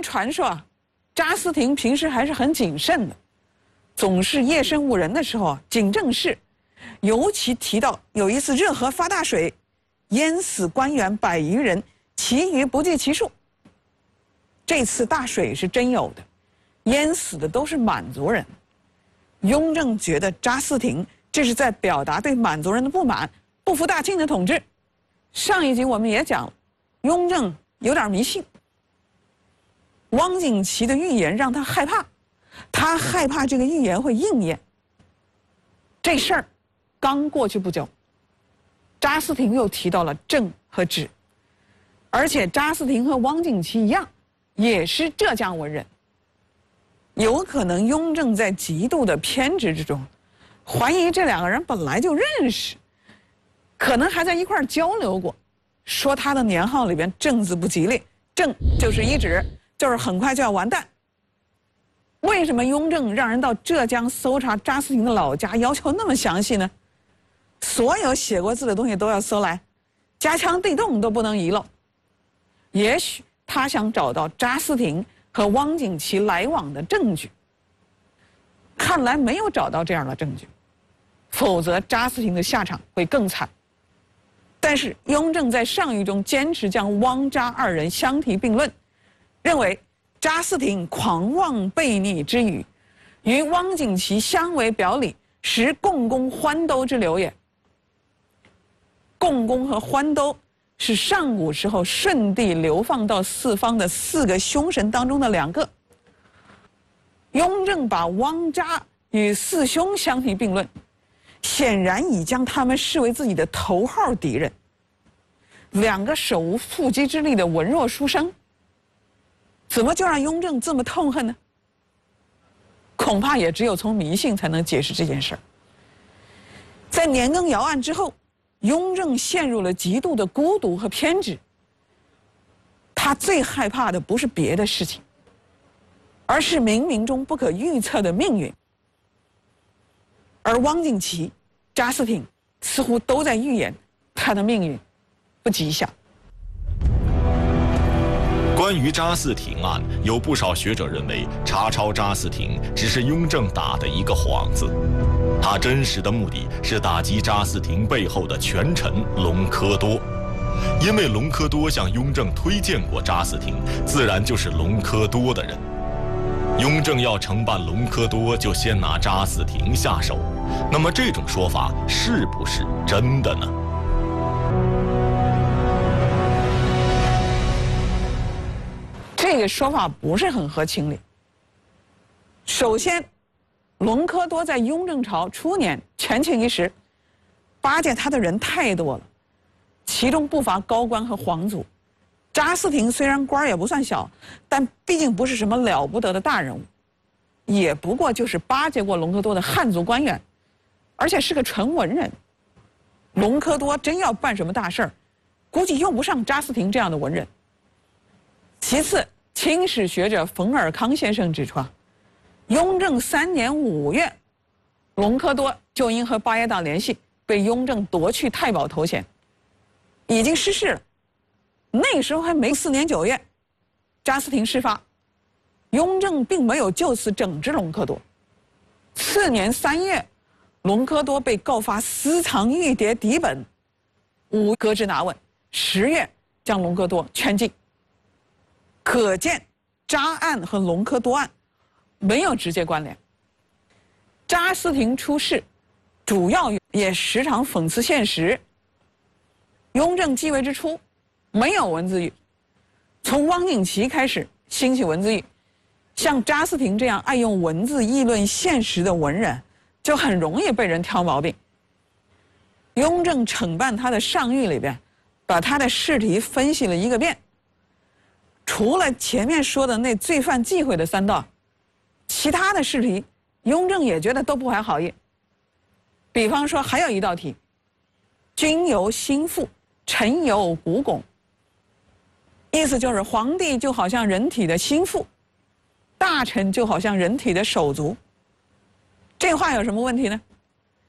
间传说啊，查思廷平时还是很谨慎的，总是夜深无人的时候啊警政事，尤其提到有一次热河发大水，淹死官员100余人，其余不计其数。这次大水是真有的，淹死的都是满族人。雍正觉得查思廷这是在表达对满族人的不满，不服大清的统治。上一集我们也讲了，雍正有点迷信。汪景祺的预言让他害怕，他害怕这个预言会应验。这事儿刚过去不久，查思廷又提到了正和直，而且查思廷和汪景祺一样，也是浙江文人。有可能雍正在极度的偏执之中，怀疑这2个人本来就认识，可能还在一块儿交流过，说他的年号里边正字不吉利，正就是一指，就是很快就要完蛋。为什么雍正让人到浙江搜查查思廷的老家，要求那么详细呢？所有写过字的东西都要搜来，家枪地洞都不能遗漏。也许他想找到查思廷和汪景祺来往的证据，看来没有找到这样的证据，否则查思廷的下场会更惨。但是雍正在上谕中坚持将汪查2人相提并论，认为查思廷狂妄悖逆之语，与汪景祺相为表里，实共工欢兜之流也。共工和欢兜是上古时候舜帝流放到四方的4个凶神当中的2个。雍正把汪查与4凶相提并论，显然已将他们视为自己的头号敌人。2个手无缚鸡之力的文弱书生，怎么就让雍正这么痛恨呢？恐怕也只有从迷信才能解释这件事儿。在年羹尧案之后，雍正陷入了极度的孤独和偏执。他最害怕的不是别的事情，而是冥冥中不可预测的命运。而汪景祺、查思廷似乎都在预言他的命运不吉祥。 关于查思廷案，有不少学者认为查抄查思廷只是雍正打的一个幌子，他真实的目的是打击查思廷背后的权臣隆科多。因为隆科多向雍正推荐过查思廷，自然就是隆科多的人。雍正要惩办隆科多，就先拿查思廷下手。那么这种说法是不是真的呢？ 这个说法不是很合情理。首先，隆科多在雍正朝初年权倾一时，巴结他的人太多了，其中不乏高官和皇族。查思廷虽然官也不算小，但毕竟不是什么了不得的大人物，也不过就是巴结过隆科多的汉族官员，而且是个纯文人。隆科多真要办什么大事儿，估计用不上查思廷这样的文人。其次，清史学者冯尔康先生指出啊，雍正3年5月，隆科多就因和巴耶党联系，被雍正夺去太保头衔，已经失势了。那时候还没4年9月，查思廷事发，雍正并没有就此整治隆科多。次年3月，隆科多被告发私藏玉牒底本，5月革职拿问，10月将隆科多圈禁。可见查案和隆科多案没有直接关联。查思廷出事，主要也时常讽刺现实。雍正继位之初，没有文字狱，从汪景祺开始兴起文字狱，像查思廷这样爱用文字议论现实的文人，就很容易被人挑毛病。雍正惩办他的上谕里边，把他的试题分析了一个遍。除了前面说的那罪犯忌讳的3道，其他的试题，雍正也觉得都不怀好意。比方说，还有一道题：君由心腹，臣由骨汞。意思就是皇帝就好像人体的心腹，大臣就好像人体的手足。这话有什么问题呢？